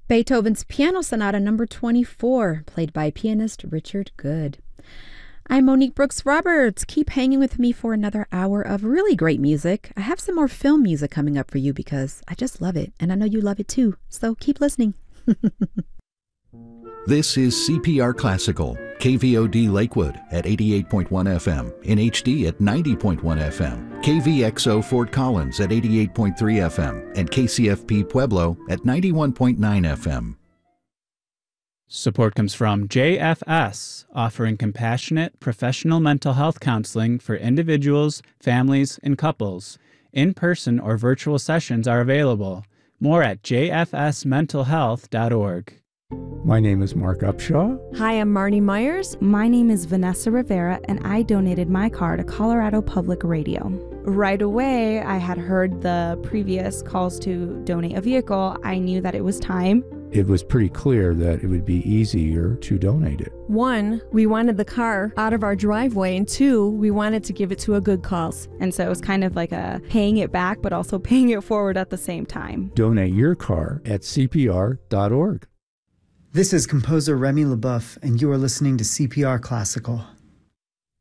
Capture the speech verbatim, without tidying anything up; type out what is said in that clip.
Beethoven's Piano Sonata number twenty-four, played by pianist Richard Good. I'm Monique Brooks Roberts. Keep hanging with me for another hour of really great music. I have some more film music coming up for you because I just love it, and I know you love it too. So keep listening. This is C P R Classical, K V O D Lakewood at eighty-eight point one F M, in H D at ninety point one F M, K V X O Fort Collins at eighty-eight point three F M, and K C F P Pueblo at ninety-one point nine F M. Support comes from J F S, offering compassionate, professional mental health counseling for individuals, families, and couples. In-person or virtual sessions are available. More at j f s mental health dot org. My name is Mark Upshaw. Hi, I'm Marnie Myers. My name is Vanessa Rivera, and I donated my car to Colorado Public Radio. Right away, I had heard the previous calls to donate a vehicle. I knew that it was time. It was pretty clear that it would be easier to donate it. One, we wanted the car out of our driveway, and two, we wanted to give it to a good cause. And so it was kind of like a paying it back, but also paying it forward at the same time. Donate your car at C P R dot org. This is composer Remy LeBoeuf, and you are listening to C P R Classical.